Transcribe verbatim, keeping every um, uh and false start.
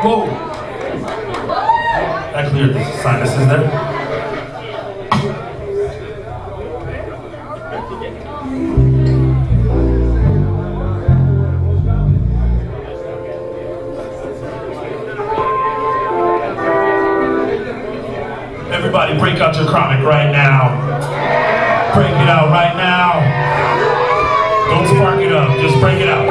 Whoa. That cleared the sinuses there. Everybody break out your chronic right now. Break it out right now. Don't spark it up, just break it out.